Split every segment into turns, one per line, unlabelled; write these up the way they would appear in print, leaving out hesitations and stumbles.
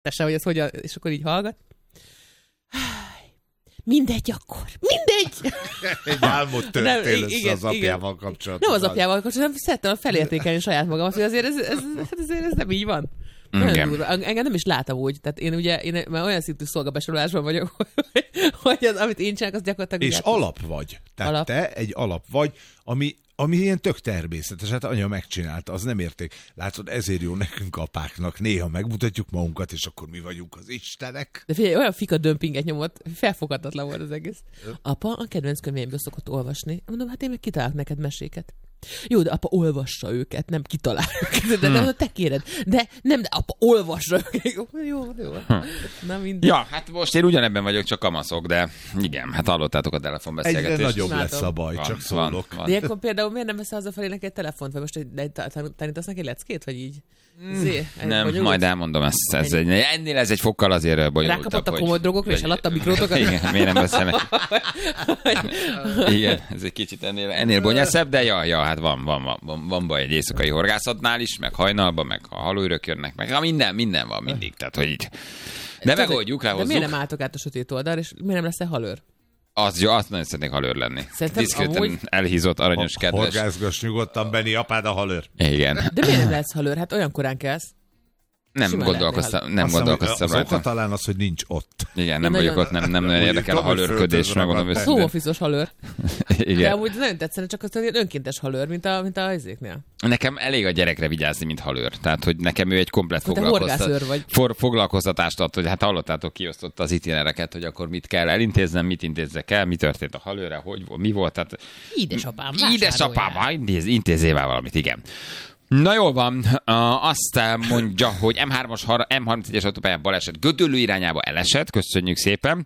hogy ez hogyan, és akkor így hallgat. Mindegy akkor. Mindegy!
Egy álmod törtél össze az apjával kapcsolatban.
Nem az apjával kapcsolatban, hanem szerettem felértékelni saját magamat, hogy azért ez nem így van. Engem nem is látom úgy. Tehát én már olyan szintű szolgabesorolásban vagyok, hogy az, amit én csinálok, az gyakorlatilag...
És alap vagy. Tehát te egy alap vagy, ami ilyen tök természetes. Hát anya megcsinálta, az nem érték. Látod, ezért jó nekünk apáknak. Néha megmutatjuk magunkat, és akkor mi vagyunk az istenek.
De figyelj, olyan fika dömpinget nyomott, felfoghatatlan volt az egész. Apa a kedvenc könyveimből szokott olvasni. Mondom, hát én meg kitalálok neked meséket. Jó, de apa olvassa őket, nem kitalál őket. De nem, te kéred. De apa olvassa őket. Jó. Na mindegy.
Ja, hát most én ugyanebben vagyok, csak kamaszok, de igen, hát hallottátok a telefonbeszélgetést.
Egyre nagyobb lesz a baj, csak szólok.
De ilyenkor például miért nem veszel hazafelé neki egy telefont, vagy most tanítasz neki leckét, vagy így?
Nem, majd elmondom ezt. Ennél ez egy fokkal azért bonyolultabb.
Rákapott a komoly drogokra, és eladta a mikrótokat?
Igen, miért nem beszélnek? Igen, ez egy kicsit ennél bonyolultabb, de ja, hát van baj egy éjszakai horgászatnál is, meg hajnalban, meg a halőrök jönnek, meg minden van mindig, tehát hogy így. De megoldjuk, lehozzuk.
De miért nem álltok át a sötét oldalra, és miért nem lesz halőr?
Az jó, azt nagyon szeretnék halőr lenni. Diszkréten elhízott, aranyos, kedves.
Horgászgass nyugodtan, Benni, apád a halőr.
Igen.
De miért nem lesz halőr? Hát olyan korán kelsz.
Nem gondolkoztam rajta.
Az oka talán az, hogy nincs ott.
Igen, nem vagyok ott, nem nagyon érdekel a halőrködés, megmondom őszintén.
Szóofiszos halőr.
Igen.
De amúgy nagyon tetszene, csak az önkéntes halőr, mint a helyzéknél.
Nekem elég a gyerekre vigyázni, mint halőr. Tehát, hogy nekem ő egy komplet foglalkoztatást ad, hogy hát hallottátok, kiosztotta az itinereket, hogy akkor mit kell elintéznem, mit intézzek el, mi történt a halőrre, mi volt. Tehát... Édesapám, intézzél valamit, igen. Na jól van, azt mondja, hogy M31-es autópályán baleset Gödöllő irányába elesett, köszönjük szépen.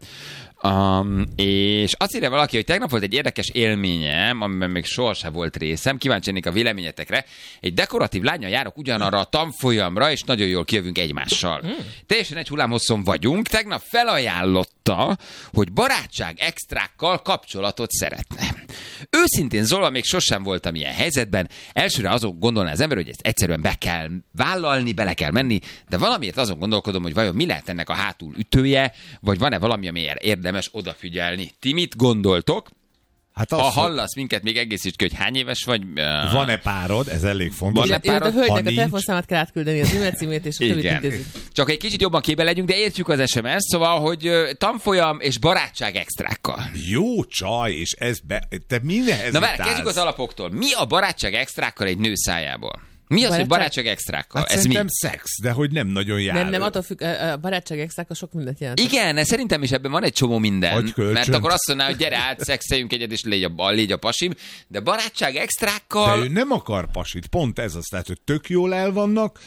És azt írja valaki, hogy tegnap volt egy érdekes élményem, amiben még sohasem volt részem, kíváncsi lennék a véleményetekre. Egy dekoratív lánnyal járok ugyanarra a tanfolyamra, és nagyon jól kijövünk egymással. Teljesen egy hullámhosszon vagyunk, tegnap felajánlotta, hogy barátság extrákkal kapcsolatot szeretne. Őszintén szólva még sosem voltam ilyen helyzetben, elsőre azon gondolná az ember, hogy ezt egyszerűen be kell vállalni, bele kell menni, de valamiért azon gondolkodom, hogy vajon mi lehet ennek a hátul ütője, vagy van-e valami, amiért érdemes odafigyelni. Ti mit gondoltok? Hát ha hallasz minket, még egészíts ki, hogy hány éves vagy.
Van-e párod? Ez elég fontos.
A hölgynek a telefonszámát kell átküldeni, az e-mail címét, és a többit intézzük.
Csak egy kicsit jobban képbe legyünk, de értjük az SMS-t, szóval, hogy tanfolyam és barátság extrákkal.
Jó csaj, és ez te mindenhez.
Na várj, kezdjük az alapoktól. Mi a barátság extrákkal egy nő szájából? Mi az, hogy barátság extrákkal?
Hát
ez
szerintem
mi?
szex, de hogy nem nagyon jár.
Nem, attól függ, a barátság extrákkal sok mindent jelent.
Igen, szerintem is ebben van egy csomó minden. Mert akkor azt mondaná, hogy gyere át, szexeljünk egyet, és légy a pasim. De barátság extrákkal...
De ő nem akar pasit, pont ez az, tehát, hogy tök jól el vannak,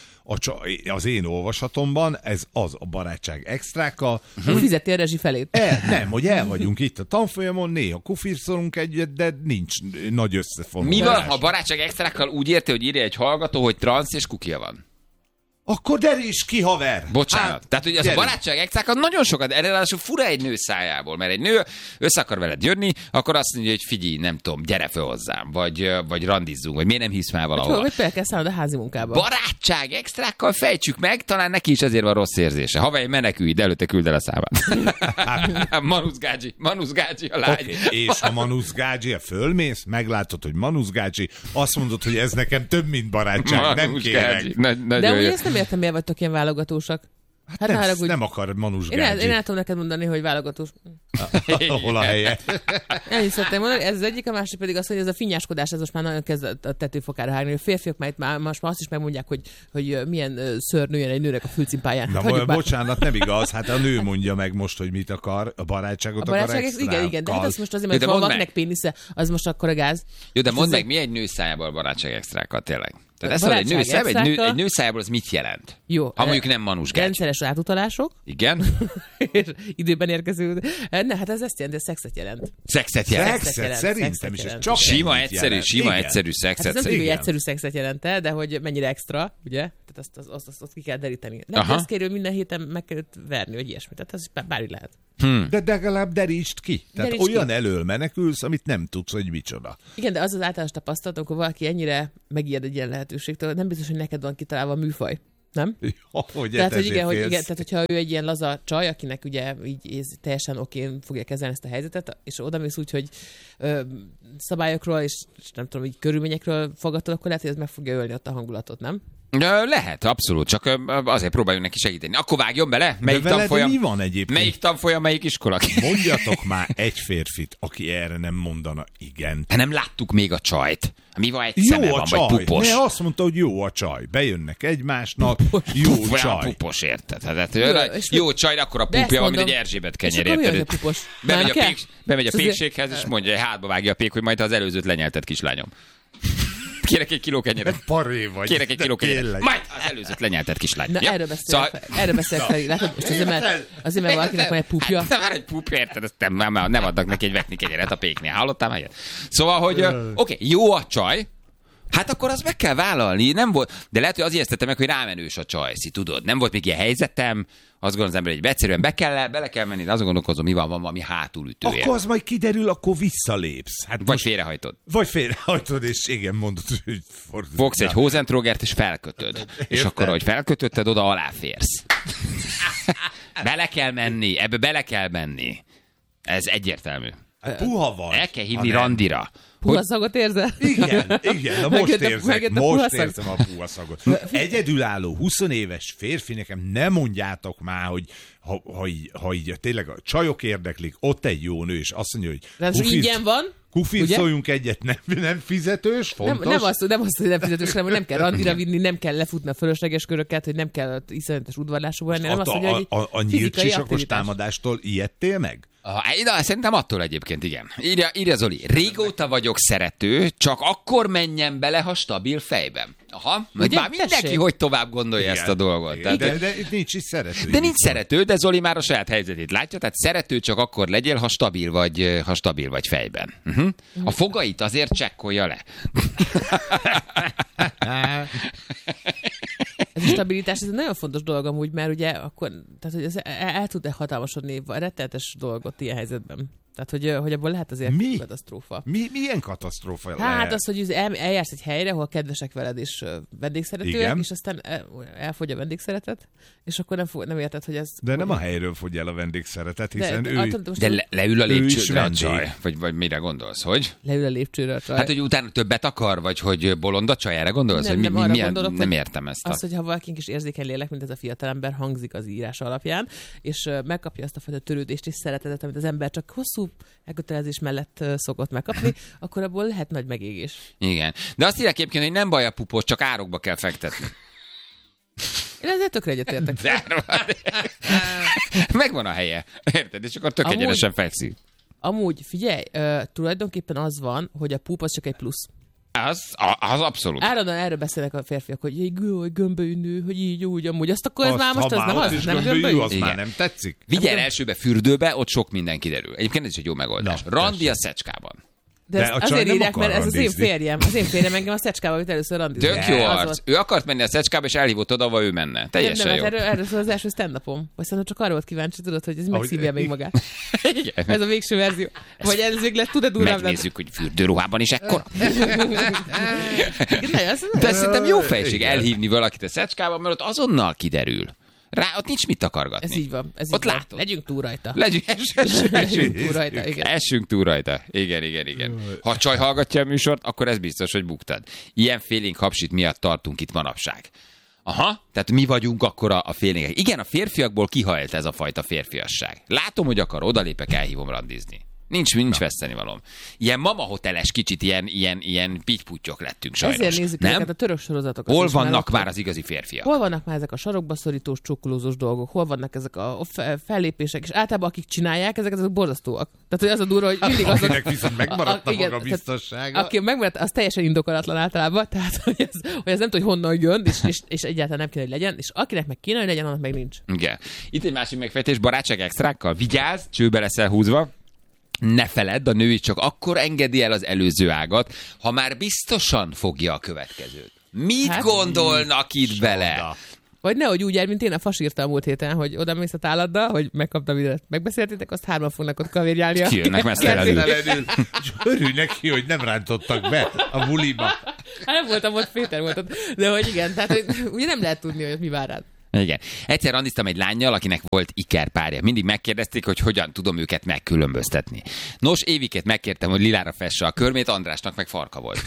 az én olvasatomban ez az a barátság extrákkal.
Fizettél rezsi felét.
Nem, hogy el vagyunk itt a tanfolyamon, néha kufirszolunk egyet, de nincs nagy összefonódás.
Mi van, ha a barátság extrákkal úgy érte, hogy írja egy hallgató, hogy transz és kukia van?
Akkor deríts ki, haver!
Bocsánat. Hát, tehát, hogy az a barátság extrákkal nagyon sokat, erre ráadásul fura egy nő szájából, mert egy nő össze akar veled jönni, akkor azt mondja, hogy figyelj, nem tudom, gyere fel hozzám, vagy randizzunk, vagy miért nem hisz már valahol.
Vagy például kell szállnod a házi munkába.
Barátság extrákkal fejtsük meg, talán neki is ezért van rossz érzése. Haver, menekülj, de előtte küld el a számát. Manusz Gágyi a lány.
Okay. És ha Manusz Gágyi fölmész, meglátod, hogy Manusz Gágyi, azt mondod, hogy ez nekem több, mint barátság, nem kérek.
De ugye ezt nem értem, miért vagytok ilyen válogatósak.
Hát nem akar Manus Gágyi.
Én el tudom neked mondani, hogy válogatós.
Hol a helye?
Én is szeretném mondani, ez az egyik, a másik pedig az, hogy ez a finnyáskodás, ez most már nagyon kezd a tetőfokára hágni. A férfiak már most azt is megmondják, hogy milyen szőr nőjen egy nőnek a fülcimpáján.
Na, bocsánat, nem igaz, hát a nő mondja meg most, hogy mit akar, a barátságot akar extrákkal.
Igen, de hát az most azért, mert van valakinek pénisze, az most akkor a gáz.
Jó, de mondd meg, mi egy nő szájából a barátság extrákkal tényleg? Tehát ezt egy nő szájából az mit jelent? Jó. Ha mondjuk nem Manus Gágyi.
Rendszeres átutalások.
Igen.
És időben érkező. Ne, hát ez ezt jelenti, hogy szexet jelent.
Szexet jelent?
Szerintem is. Ez csak
sima, egyszerű szexet.
Hát ez nem tudjuk, hogy egyszerű szexet jelent, de hogy mennyire extra, ugye? Tehát azt ki kell deríteni. Nem, ezt kérül minden héten meg kell verni, hogy ilyesmi. Tehát ez bármi lehet.
De legalább derítsd ki. Tehát olyan elől menekülsz, amit nem tudsz, hogy micsoda.
Igen, de az általános tapasztalat, amikor valaki ennyire megijed egy ilyen lehetőségtől, nem biztos, hogy neked van kitalálva a műfaj. Nem?
Hogy
tehát, hogy igen, tehát, hogyha ő egy ilyen laza csaj, akinek ugye így teljesen okén fogja kezelni ezt a helyzetet, és odamész úgy, hogy szabályokról és nem tudom, így körülményekről fogadtad, akkor lehet, hogy ez meg fogja ölni ott a hangulatot, nem?
Lehet, abszolút, csak azért próbáljunk neki segíteni. Akkor vágjon bele?
Melyik tanfolyam? Mi van egyébként?
Melyik tanfolyam, melyik iskola?
Mondjatok már egy férfit, aki erre nem mondana igen.
Hát nem láttuk még a csajt. Mi van, egy szeme van, vagy pupos?
Ne, azt mondta, hogy jó a csaj. Bejönnek egymásnak, jó csaj.
Pupos, érted? Hát, jó csaj, akkor a pupja van, mint egy Erzsébet kenyer, érted? Bemegy a pékséghez, és mondja, hogy hátba vágja a pék, hogy majd az előzőt lenyelted, kislányom. Kérek egy kiló kenyeret.
Paré vagy.
Kérek egy kiló kenyeret. Majd az előzőt lenyelted, kislány.
Na, erről beszélek fel. Látod, most azért, mert valakinek van egy pupja.
Hát, már egy pupja, érted? Nem adnak neki egy vetni kenyeret a péknél. Hallottál már ilyet? Szóval, hogy oké, jó a csaj, hát akkor azt meg kell vállalni. Nem volt, de lehet, hogy az ijesztette meg, hogy rámenős a csajszi, tudod. Nem volt még ilyen helyzetem, azt gondolom az ember, hogy egyszerűen bele kell menni, de azon gondolkozom, mi van valami hátulütője.
Akkor az majd kiderül, akkor visszalépsz. Hát
vagy félrehajtod.
Vagy félrehajtod, és igen, mondod, hogy
fogsz egy hózentrogert, és felkötöd. És akkor, hogy felkötötted, oda alá férsz. Bele kell menni, ebbe bele kell menni. Ez egyértelmű.
Puha vagy.
El kell hívni randira.
Puhaszagot érzel?
Igen, na most érzem a puhaszagot. Egyedülálló 20 éves férfi, nekem nem mondjátok már, hogy ha így tényleg a csajok érdeklik, ott egy jó nő, és azt mondja, hogy
ingyen van.
Kufin szóljunk egyet, nem fizetős, fontos.
Nem azt, hogy nem fizetős, hanem hogy nem kell randira vinni, nem kell lefutni a fölösleges köröket, hogy nem kell iszonyatos udvarlású volni, nem azt mondja, hogy
a nyílt sisakos támadástól ijedtél meg?
Szerintem attól egyébként, igen. Írja Zoli, régóta vagyok szerető, csak akkor menjen bele, ha stabil fejben. Aha, hogy már mindenki hogy tovább gondolja ezt a dolgot.
Igen, de nincs is szerető.
De nincs szerető, de Zoli már a saját helyzetét látja, tehát szerető csak akkor legyél, ha stabil vagy fejben. A fogait azért csekkolja le.
Ez a stabilitás, ez egy nagyon fontos dolog amúgy, mert ugye akkor, tehát hogy ez el tud-e hatalmasodni rettenetes dolgot ilyen helyzetben. Tehát, hogy abból lehet azért katasztrófa.
Milyen katasztrófa lehet?
Hát az, hogy eljársz egy helyre, ahol kedvesek veled és vendégszeretőek, és aztán elfogy a vendégszeretet, és akkor nem érted, hogy ez...
De nem a helyről fogy el a vendégszeretet, hiszen ő...
De leül a lépcsőre a csaj? Vagy mire gondolsz, hogy?
Leül a lépcsőre a csaj.
Hát, hogy utána többet akar, vagy hogy bolond a csaj, erre gondolsz? Nem értem ezt.
Az, hogyha valakinek is érzékeny lélek, mint ez a fiatalember, hangzik az írás alapján, és megkapja azt a fajta törődést és szeretetet, amit az ember csak hosszú elkötelezés mellett szokott megkapni, akkor abból lehet nagy megégés.
Igen. De azt írják egyébként, hogy nem baj a pupos, csak árokba kell fektetni.
Én ezzel tökre egyetértek.
Megvan a helye. Érted? És akkor tök egyenesen fekszik.
Amúgy, figyelj, tulajdonképpen az van, hogy a pup az csak egy plusz.
Az abszolút.
Állandóan erről beszélnek a férfiak, hogy egy gömbölyű nő, hogy így, úgy, amúgy. Azt akkor ez már most az nem az, nem gömbölyű?
Az már nem tetszik.
Vigyél elsőbe fürdőbe, ott sok minden kiderül. Egyébként ez is egy jó megoldás. Randi a Szecskában.
De azért írják, mert ez az én férjem. Az én férjem engem a Szecskába vitt először randizni.
Tök jó arc. Ő akart menni a Szecskába, és elhívott oda, ahol ő menne. Teljesen jó.
Erről szól az első stand-upom. Vagy szerintem csak arra volt kíváncsi, tudod, hogy ez megszívja még magát. Ez a végső verzió. Vagy ez még lesz, tud-e durvább?
Megnézzük, hogy fürdőruhában is ekkora. De szerintem jó fejség elhívni valakit a Szecskába, mert ott azonnal kiderül. Ott nincs mit akargatni.
Ez így van.
Ott látod.
Legyünk túl rajta.
Essünk túl rajta, igen. Essünk túl rajta. Igen. Ha a csaj hallgatja a műsort, akkor ez biztos, hogy buktad. Ilyen félénk hapsit miatt tartunk itt manapság. Aha, tehát mi vagyunk akkor a félénkek. Igen, a férfiakból kihajlt ez a fajta férfiasság. Látom, hogy akar, odalépek, elhívom randizni. Nincs vesztenivalóm. Ilyen mama hoteles kicsit, ilyen pitty-puttyok lettünk sajnos.
Ezért nézzük ezeket a török sorozatokat.
Hol vannak már az igazi férfiak?
Hol vannak már ezek a sarokba szorítós, csokkolózós dolgok? Hol vannak ezek a fellépések? És általában akik csinálják, ezek borzasztóak. Tehát, hogy az a durva, hogy mindig azok...
Akinek viszont megmaradt a maga biztossága.
Aki megmaradt, az teljesen indokolatlan általában. Tehát, hogy ez nem tud, hogy honnan jön, és egyáltalán nem kéne, hogy legyen. És akinek meg kéne, hogy legyen, annak meg nincs.
Igen. Itt egy másik megfejtés, barátság extrákkal. Vigyázz, csőbe leszel húzva. Ne feledd, a női csak akkor engedi el az előző ágat, ha már biztosan fogja a következőt. Mit gondolnak itt bele?
Vagy nehogy úgy jár, mint én a fas írta a múlt héten, hogy oda mész a táladdal, hogy megkaptam ide. Megbeszéltétek, azt 3 fognak ott kavérjálni.
Kijönnek messzelenül.
És örülj neki, hogy nem rántottak be a buliba.
Nem voltam ott, Péter volt ott. De hogy igen, tehát hogy ugye nem lehet tudni, hogy mi vár rád.
Igen. Egyszer randiztam egy lánnyal, akinek volt ikerpárja. Mindig megkérdezték, hogy hogyan tudom őket megkülönböztetni. Nos, Éviket megkértem, hogy lilára fesse a körmét, Andrásnak meg farka volt.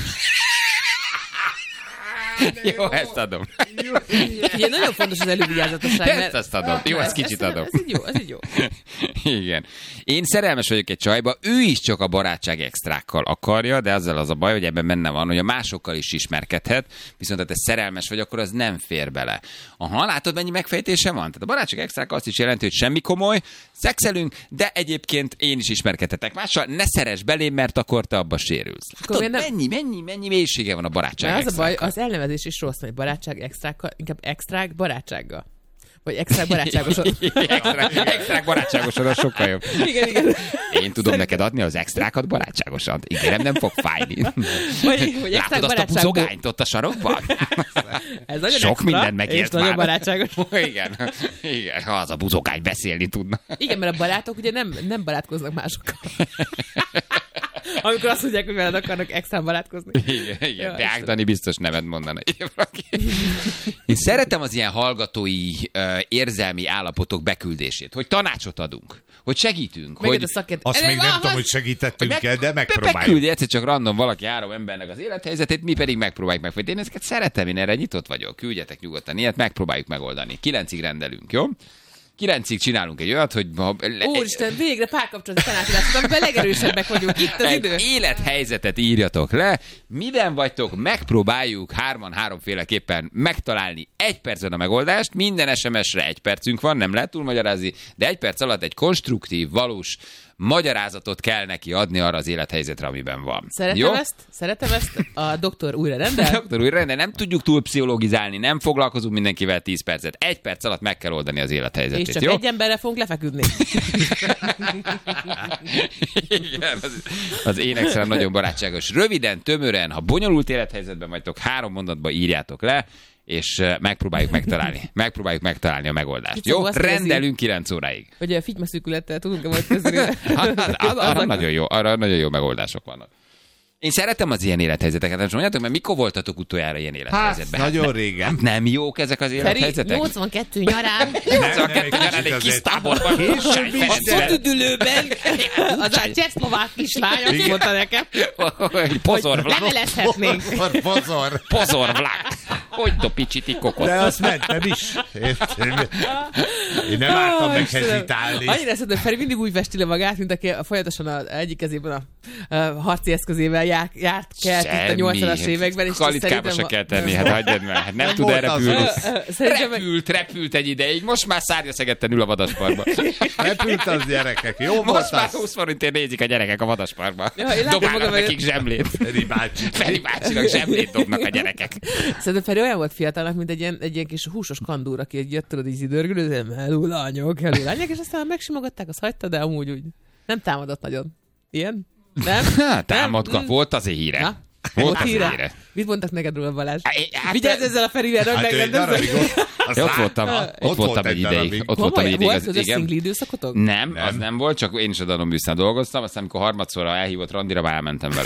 Jó, ezt adom.
Ugye nagyon fontos az elővigyázatosság.
Ezt adom. Jó, ezt kicsit adom.
Ez így jó.
Igen. Én szerelmes vagyok egy csajba, ő is csak a barátság extrákkal akarja, de azzal az a baj, hogy ebben benne van, hogy a másokkal is ismerkedhet, viszont ha te szerelmes vagy, akkor az nem fér bele. Aha, látod, mennyi megfejtése van? Tehát a barátság extrák azt is jelenti, hogy semmi komoly, szexelünk, de egyébként én is ismerkedhetek mással, ne szeress belém, mert akkor te abba sérülsz. Látod, mennyi mélysége van a barátság extrákkal.
Az a baj, az elnevezés is rossz, hogy barátság extrákkal, inkább extrák barátsággal. Vagy extrák barátságosan.
Extrák barátságosan, az sokkal jobb.
Igen.
Én tudom neked adni az extrákat barátságosan. Igen, nem fog fájni. Látod azt a buzogányt ott a sarokban?
Ez nagyon
sok
extra,
mindent megért már.
nagyon barátságos.
Igen, az a buzogány beszélni tudna.
Igen, mert a barátok ugye nem barátkoznak másokkal. Amikor azt mondják, hogy veled akarnak extra barátkozni.
Igen. Deák Dani biztos nevet mondana. Én szeretem az ilyen hallgatói érzelmi állapotok beküldését, hogy tanácsot adunk, hogy segítünk. Hogy...
Azt még nem tudom, hogy segítettünk el, de megpróbáljuk.
Beküldi egyszer csak random valaki 3 embernek az élethelyzetét, mi pedig megpróbáljuk megfejteni. Én ezeket szeretem, én erre nyitott vagyok. Küldjetek nyugodtan ilyet, megpróbáljuk megoldani. 9-ig rendelünk, jó? 9-ig csinálunk egy olyat, hogy...
Úristen, végre párkapcsolati tanácsodást, amiben legerősebbek vagyunk. Itt az idő.
Élethelyzetet írjatok le. Miben vagytok? Megpróbáljuk 3-féleképpen megtalálni 1 percben a megoldást. Minden SMS-re 1 percünk van, nem lehet túlmagyarázni, de 1 perc alatt egy konstruktív, valós magyarázatot kell neki adni arra az élethelyzetre, amiben van.
Szeretem ezt. A doktor újra rendel.
Nem tudjuk túl pszichologizálni, nem foglalkozunk mindenkivel 10 percet. 1 perc alatt meg kell oldani az élethelyzetét.
És csak
jó?
egy emberre fogunk lefeküdni.
Igen, az én extrám nagyon barátságos. Röviden, tömören, ha bonyolult élethelyzetben vagytok, 3 mondatba írjátok le, és megpróbáljuk megtalálni a megoldást. Kicsit jó? Rendelünk 9 óráig.
Hogy a fitymaszűkülettel tudunk-e majd kezdeni?
Arra nagyon jó megoldások vannak. Én szeretem az ilyen élethelyzeteket, nem mondjátok, mert mikor voltatok utoljára ilyen élethelyzetben?
Nagyon régen.
Nem jók ezek az élethelyzetek?
82 nyarán.
82 nyarán egy kis táborban.
A szotüdülőben az a csehszlovák kislány azt mondta nekem, hogy levelezhetnénk.
Pozorvlák. Hogy topicsitik kokot.
De azt mentem is. Én nem álltam meg hezitálni.
Annyira szedem, hogy Feri mindig úgy vesti le magát, mint aki folyamatosan az egyik kezében a harci eszközével járt kelt itt a 80-as években.
Kalitkába se kell tenni, hát hagyjad meg. Hát nem tud elrepülni. Repült egy ideig, most már szárnyaszegetten ül a vadasparkba.
Repült az gyerekek, jó volt
most már 20 forintért nézik a gyerekek a vadasparkba. Dobálnak nekik zsemlét. Feri bácsinak zsemlét dobnak a gyerekek.
Szerintem Feri olyan volt fiatalnak, mint egy ilyen kis húsos kandúr, aki jött, tudod, így dörgülő, hello lányok, és aztán megsimogatták, azt hagyta, de amúgy úgy nem támadott nagyon. Ilyen? Nem?
Támadgat, volt azért híre. Volt híre.
Mit mondtak neked róla, Balázs? Vigyázz ezzel a Ferivel, hogy megrendezzel.
Ott voltam egy ideig.
Volt közös szingli időszakotok?
Nem, az nem volt, csak én is a Danubiusznál dolgoztam, aztán amikor harmadszorra elhívott randira, már elmentem vele.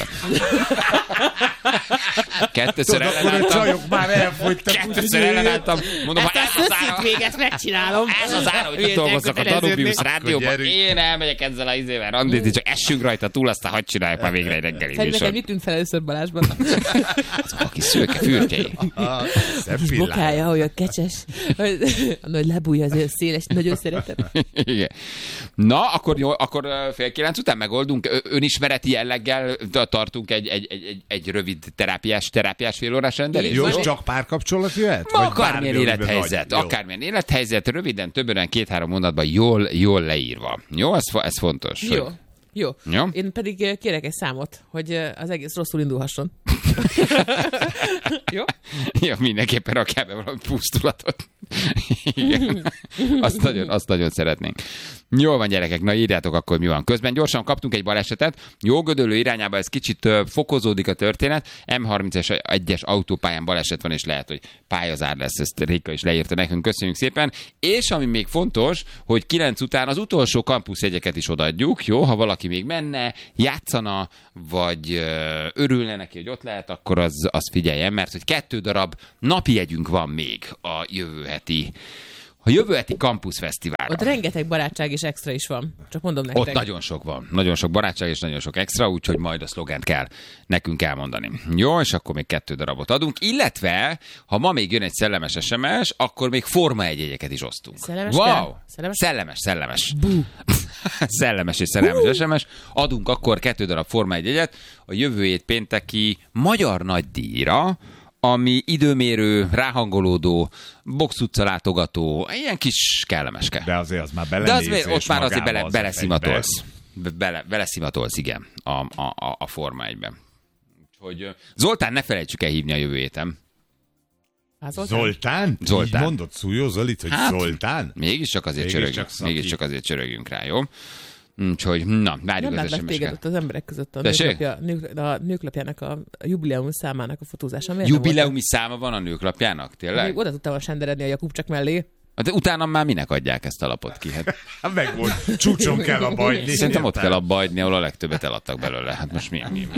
Kettőször ellenálltam. Mondom, ha ez az ára...
Ezt megcsinálom.
Ez az ára, hogy dolgozzak a Danubius rádióban. Én elmegyek ezzel az izével randizni, csak essünk rajta túl, aztán hadd csináljuk már végre egy reggeli műsor.
Neked mit tűnt fel először Balázsban?
Azok a kis szőke fürtjei.
Kis bokája, olyan kecses. A nagy lebújja, azért széles, nagyon szeretem.
Igen. Na, akkor 8:30 után megoldunk. Önismereti jelleggel tartunk egy rövid terápiás félórás rendelést.
Jó, csak párkapcsolat jöhet?
Akármilyen élethelyzet, röviden, többen 2-3 mondatban jól leírva. Jó, ez fontos.
Jó. Én pedig kérek egy számot, hogy az egész rosszul indulhasson. Jó?
Ja, mindenképpen rakjál be valami pusztulatot. Igen. Azt nagyon szeretnénk. Jól van, gyerekek, na írjátok akkor, mi van. Közben gyorsan kaptunk egy balesetet. Jó Gödöllő irányába ez kicsit fokozódik a történet. M31-es autópályán baleset van, és lehet, hogy pályazár lesz. Ezt Réka is leírta nekünk. Köszönjük szépen. És ami még fontos, hogy 9 után az utolsó kampuszjegyeket is odaadjuk. Jó, ha valaki aki még menne, játszana, vagy örülne neki, hogy ott lehet, akkor az figyeljen, mert hogy 2 darab napi jegyünk van még a jövő heti Campus Fesztiválra.
Ott rengeteg barátság és extra is van. Csak mondom nektek.
Ott nagyon sok van. Nagyon sok barátság és nagyon sok extra, úgyhogy majd a szlogent kell nekünk elmondani. Jó, és akkor még 2 darabot adunk. Illetve, ha ma még jön egy szellemes SMS, akkor még Forma 1 jegyeket is osztunk.
Szellemes?
Wow!
Szellemes?
Szellemes. Szellemes és szerelmes SMS. Adunk akkor 2 darab Forma 1 jegyet a jövő hét pénteki magyar nagydíjra, ami időmérő, ráhangolódó, box utca látogató, ilyen kis kellemeske.
De azért az már belenézés.
De ott már azért beleszimatolsz. Beleszimatolsz, igen, a Forma 1-ben. Úgyhogy Zoltán, ne felejtsük el hívni a jövő héten.
Zoltán? Így mondod Szújó Zolit, hogy Zoltán?
Mégiscsak azért csörögjünk rá, jó? Úgyhogy, na, várjuk az SMS-ket.
Téged ott az emberek között a nőklapjának a jubileumi számának a fotózása.
Jubileumi száma van a nőklapjának? Tényleg?
Még oda tudtam senderedni a Jakubcsak mellé.
De utána már minek adják ezt a lapot ki? Hát
meg csúcson kell abba hagyni.
Szerintem ott kell abba hagyni, ahol a legtöbbet eladtak belőle. Hát most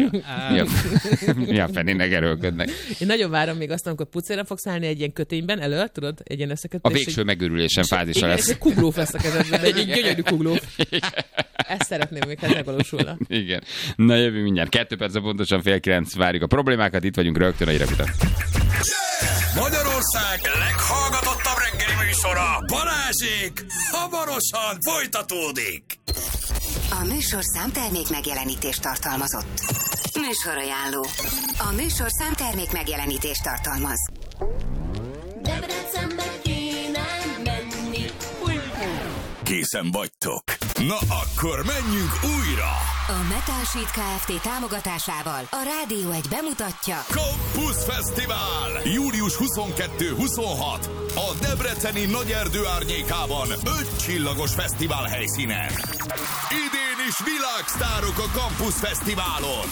mi a fenének erőlködnek?
Én nagyon várom még azt, amikor pucéra fogsz állni egy ilyen kötényben elő, tudod? Egy ilyen összekötés.
A végső megőrülésen fázisa lesz.
Egy kuglóf lesz a kezedben, egy gyönyörű kuglóf. Ezt szeretném még, hát megvalósulna.
Igen. Na jövő mindjárt. 2 perc pontosan 8:30 várjuk a problémákat. Itt vagyunk rögtön a hírek után.
Magyarország leghallgatottabb reggeli műsora, Balázsék, hamarosan folytatódik.
A műsorszám termék megjelenítést tartalmazott. Műsorajánló. A műsorszám termék megjelenítést tartalmaz.
Debrecenbe kéne menni.
Készen vagytok? Na akkor menjünk újra!
A Metal Sheet Kft. Támogatásával a Rádió 1 bemutatja
Campus Fesztivál! Július 22-26 a debreceni Nagyerdő árnyékában 5 csillagos fesztivál helyszínen. Idén is világsztárok a Campus Fesztiválon.